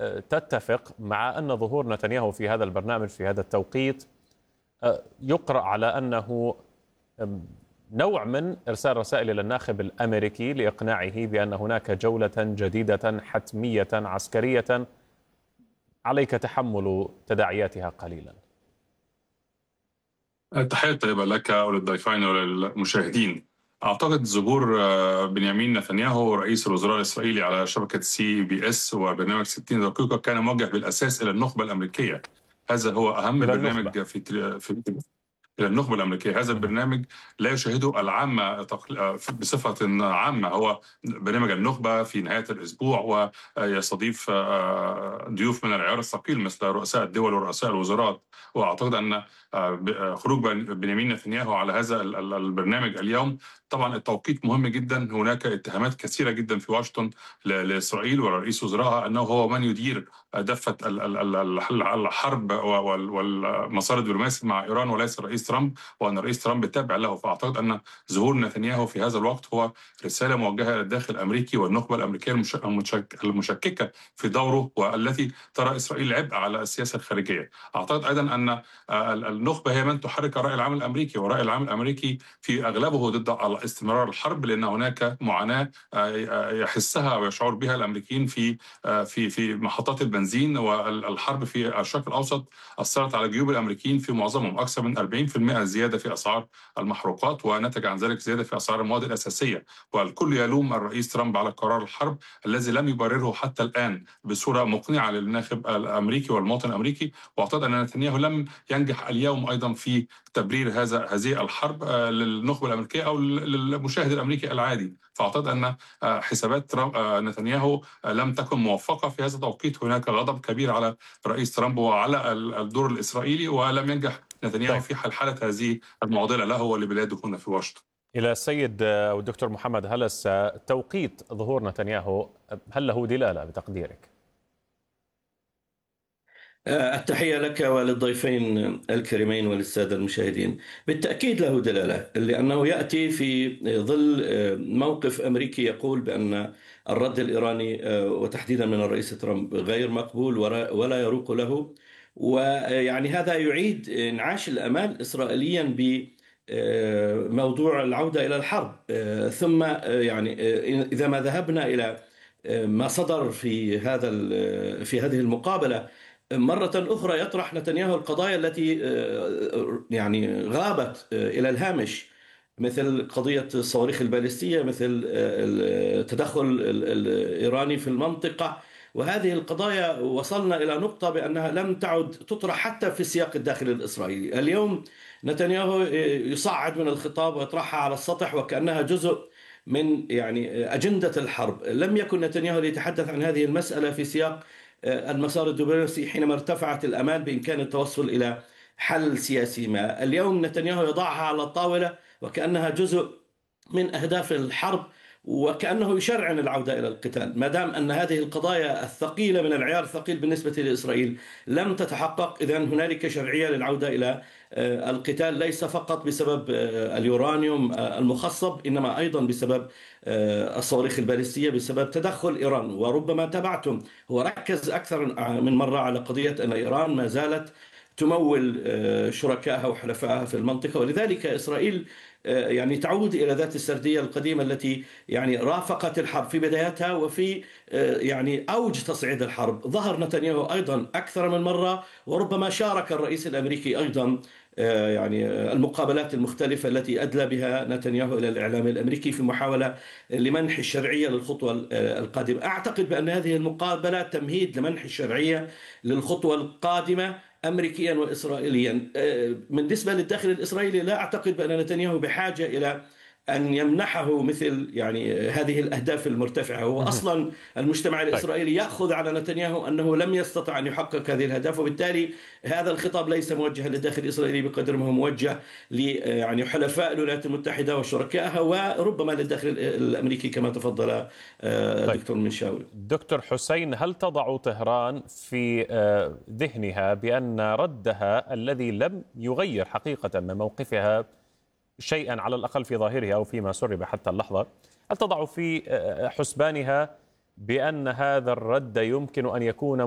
تتفق مع أن ظهور نتنياهو في هذا البرنامج في هذا التوقيت يقرأ على أنه نوع من إرسال رسائل إلى الناخب الأمريكي لإقناعه بأن هناك جولة جديدة حتمية عسكرية عليك تحمل تداعياتها قليلا؟ تحية طيبة لك وللضيفين وللمشاهدين. أعتقد ظهور بنيامين نتنياهو رئيس الوزراء الإسرائيلي على شبكة CBS وبرنامج 60 دقيقة كان موجه بالأساس إلى النخبة الأمريكية. هذا هو أهم إلى برنامج النخبة. في إلى النخبة الأمريكية. هذا البرنامج لا يشاهده العامة بصفة عامة، هو برنامج النخبة في نهاية الأسبوع، ويستضيف ضيوف من العيار الثقيل مثل رؤساء الدول ورؤساء الوزارات. وأعتقد أن خروج بنيامين نتنياهو على هذا البرنامج اليوم، طبعا التوقيت مهم جدا. هناك اتهامات كثيرة جدا في واشنطن لإسرائيل ورئيس وزرائها أنه هو من يدير دفة الحرب والمسار الدبلوماسي مع إيران وليس الرئيس ترامب، وأن الرئيس ترامب تابع له. فأعتقد أن ظهور نتنياهو في هذا الوقت هو رسالة موجهة إلى الداخل الأمريكي والنخبة الأمريكية المشككة في دوره، والتي ترى إسرائيل عبء على السياسة الخارجية. أعتقد أيضا أن النخبة هي من تحرك الرأي العام الأمريكي، والرأي العام الأمريكي في أغلبه ضد استمرار الحرب، لأن هناك معاناة يحسها ويشعر بها الأمريكيين في محطات البنزين. والحرب في الشرق الأوسط أثرت على جيوب الأمريكيين في معظمهم، أكثر من 40% زيادة في أسعار المحروقات، ونتج عن ذلك زيادة في أسعار المواد الأساسية. والكل يلوم الرئيس ترامب على قرار الحرب الذي لم يبرره حتى الآن بصورة مقنعة للناخب الأمريكي والمواطن الأمريكي. وأعتقد أن نتنياهو لم ينجح اليوم أيضا في تبرير هذه الحرب للنخبة الأمريكية أو للمشاهد الأمريكي العادي. فأعتقد أن حسابات نتنياهو لم تكن موفقة في هذا التوقيت. هناك غضب كبير على رئيس ترامب وعلى الدور الإسرائيلي، ولم ينجح نتنياهو في حل هذه المعضلة له ولبلاده هنا في واشنطن. إلى السيد والدكتور محمد هلس، توقيت ظهور نتنياهو هل له دلالة بتقديرك؟ التحية لك وللضيفين الكريمين وللسادة المشاهدين. بالتأكيد له دلالة، لأنه يأتي في ظل موقف أمريكي يقول بأن الرد الإيراني وتحديدا من الرئيس ترامب غير مقبول ولا يروق له. ويعني هذا يعيد انعاش الأمال إسرائيليا بموضوع العودة إلى الحرب. ثم يعني إذا ما ذهبنا إلى ما صدر في هذه المقابلة، مرة أخرى يطرح نتنياهو القضايا التي يعني غابت إلى الهامش، مثل قضية الصواريخ البالستية، مثل التدخل الإيراني في المنطقة. وهذه القضايا وصلنا إلى نقطة بأنها لم تعد تطرح حتى في السياق الداخلي الإسرائيلي. اليوم نتنياهو يصعد من الخطاب ويطرحها على السطح وكأنها جزء من يعني أجندة الحرب. لم يكن نتنياهو ليتحدث عن هذه المسألة في سياق المسار الدبلوماسي حينما ارتفعت الأمال بإمكان التوصل إلى حل سياسي ما. اليوم نتنياهو يضعها على الطاولة وكأنها جزء من أهداف الحرب، وكأنه يشرعن العودة إلى القتال، ما دام أن هذه القضايا الثقيلة من العيار الثقيل بالنسبة لإسرائيل لم تتحقق. إذن هنالك شرعية للعودة إلى القتال، ليس فقط بسبب اليورانيوم المخصب، إنما أيضا بسبب الصواريخ البالستية، بسبب تدخل إيران. وربما تابعتم، هو ركز أكثر من مرة على قضية أن إيران ما زالت تمول شركائها وحلفائها في المنطقة، ولذلك إسرائيل يعني تعود إلى ذات السردية القديمة التي يعني رافقت الحرب في بدايتها وفي يعني أوج تصعيد الحرب. ظهر نتنياهو أيضا أكثر من مرة، وربما شارك الرئيس الأمريكي أيضا يعني المقابلات المختلفة التي أدلى بها نتنياهو إلى الإعلام الأمريكي في محاولة لمنح الشرعية للخطوة القادمة. أعتقد بأن هذه المقابلات تمهيد لمنح الشرعية للخطوة القادمة أمريكيا وإسرائيليا. بالنسبة للداخل الإسرائيلي لا أعتقد بأن نتنياهو بحاجة إلى أن يمنحه مثل يعني هذه الأهداف المرتفعة. هو أصلا المجتمع الإسرائيلي يأخذ على نتنياهو أنه لم يستطع أن يحقق هذه الأهداف، وبالتالي هذا الخطاب ليس موجه للداخل الإسرائيلي بقدر ما هو موجه يعني حلفاء الولايات المتحدة وشركائها، وربما للداخل الأمريكي كما تفضل دكتور منشاوي. دكتور حسين، هل تضع طهران في ذهنها بأن ردها الذي لم يغير حقيقة من موقفها شيئا على الأقل في ظاهره أو فيما سرب حتى اللحظة، هل تضع في حسبانها بأن هذا الرد يمكن أن يكون